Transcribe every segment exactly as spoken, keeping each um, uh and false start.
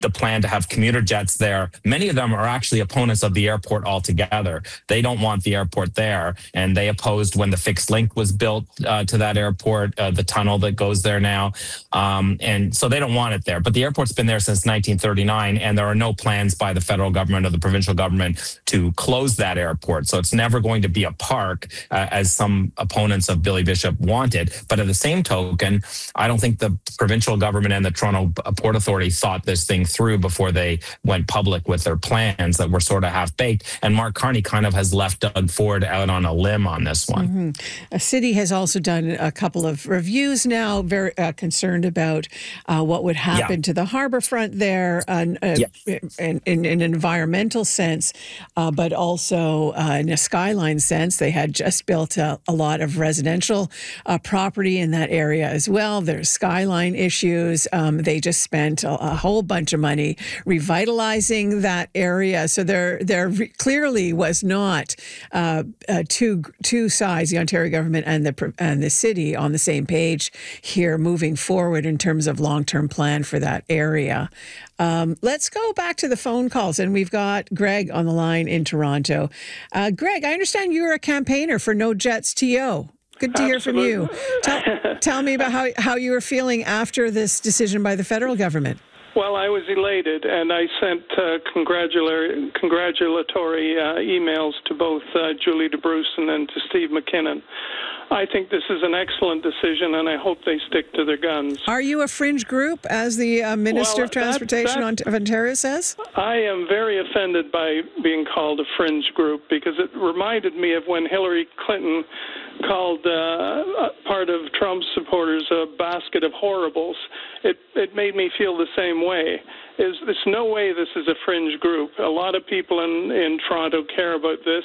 the plan to have commuter jets there. Many of them are actually opponents of the airport altogether. They don't want the airport there, and they opposed when the fixed link was built uh, to that airport, uh, the tunnel that goes there now. Um, and so they don't want it there. But the airport's been there since nineteen thirty-nine, and there are no plans by the federal government or the provincial government to close that airport. So it's never going to be a park, uh, as some opponents of Billy Bishop wanted. But at the same token, I don't think the provincial government and the Toronto Port Authority thought this thing through before they went public with their plans that were sort of half-baked. And Mark Carney kind of has left Doug Ford out on a limb on this one. Mm-hmm. A city has also done a couple of reviews now, very uh, concerned about uh, what would happen yeah. to the harborfront there uh, uh, yeah. in, in, in an environmental sense, uh, but also uh, in a skyline sense. They had just built a, a lot of residential uh, property in that area as well. There's skyline issues. Um, they just spent a, a whole bunch of money revitalizing that area. So there, there re- clearly was not uh, uh, two two sides, the Ontario government and the and the city, on the same page here moving forward in terms of long-term plan for that area. Um, let's go back to the phone calls, and we've got Greg on the line in Toronto. Uh, Greg, I understand you're a campaigner for No Jets T O. Good to Absolutely. hear from you. Tell, tell me about how, how you were feeling after this decision by the federal government. Well, I was elated, and I sent uh, congratulatory, congratulatory uh, emails to both uh, Julie DeBruson and to Steve McKinnon. I think this is an excellent decision, and I hope they stick to their guns. Are you a fringe group, as the uh, Minister well, of Transportation that, that, of Ontario says? I am very offended by being called a fringe group, because it reminded me of when Hillary Clinton called uh, part of Trump's supporters a basket of horribles. It it made me feel the same way. Is there's no way this is a fringe group. A lot of people in, in Toronto care about this,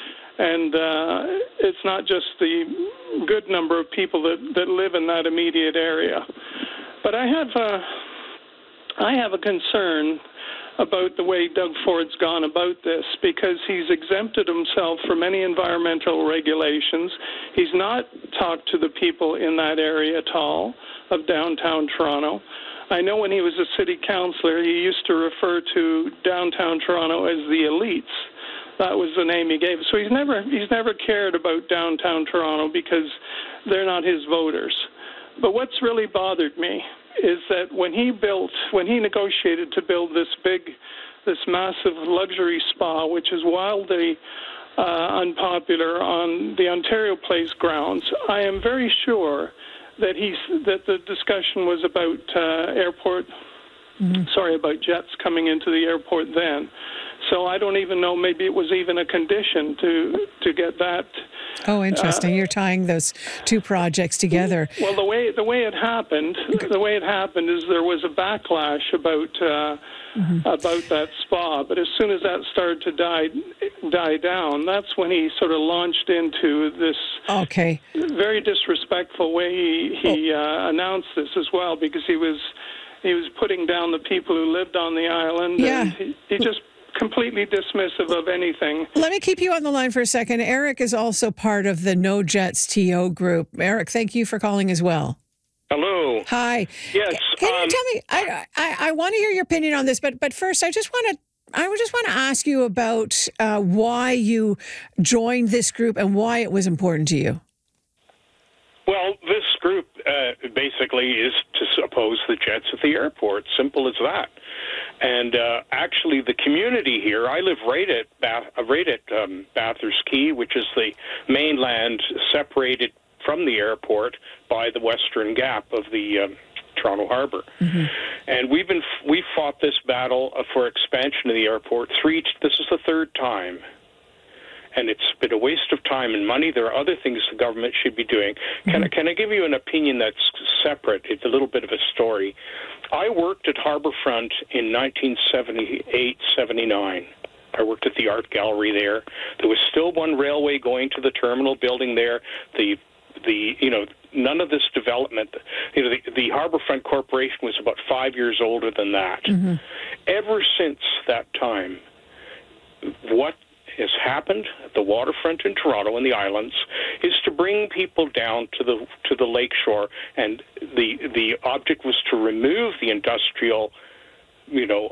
and uh, it's not just the good number of people that, that live in that immediate area. But I have a, I have a concern about the way Doug Ford's gone about this, because he's exempted himself from any environmental regulations. He's not talked to the people in that area at all of downtown Toronto. I know when he was a city councillor, he used to refer to downtown Toronto as the elites. That was the name he gave. So he's never he's never cared about downtown Toronto because they're not his voters. But what's really bothered me is that when he built, when he negotiated to build this big, this massive luxury spa, which is wildly uh, unpopular on the Ontario Place grounds, I am very sure that he's that the discussion was about uh, airport, mm-hmm. sorry, about jets coming into the airport then. So I don't even know, maybe it was even a condition to to get that. Oh, interesting. Uh, You're tying those two projects together. Well, the way the way it happened, the way it happened is there was a backlash about uh, mm-hmm. about that spa. But as soon as that started to die die down, that's when he sort of launched into this okay. very disrespectful way he, he oh. uh, announced this as well, because he was he was putting down the people who lived on the island. Yeah. And he, he just completely dismissive of anything. Let me keep you on the line for a second. Eric is also part of the No Jets T O group. Eric, thank you for calling as well. Hello. Hi. Yes. Can um, you tell me? I, I I want to hear your opinion on this, but but first, I just want to I just want to ask you about uh, why you joined this group and why it was important to you. Well, this group uh, basically is to oppose the jets at the airport. Simple as that. And uh, actually, the community here, I live right at Bath, uh, right at um, Bathurst Quay, which is the mainland separated from the airport by the Western Gap of the um, Toronto Harbour. Mm-hmm. And we've been we fought this battle for expansion of the airport three. This is the third time. And it's been a waste of time and money. There are other things the government should be doing. Can, mm-hmm. I, can I give you an opinion that's separate? It's a little bit of a story. I worked at Harbourfront in nineteen seventy-eight seventy-nine. I worked at the art gallery there. There was still one railway going to the terminal building there. The the you know none of this development. You know the, the Harbourfront Corporation was about five years older than that. Mm-hmm. Ever since that time, what has happened at the waterfront in Toronto and the islands is to bring people down to the to the lakeshore, and the the object was to remove the industrial, you know,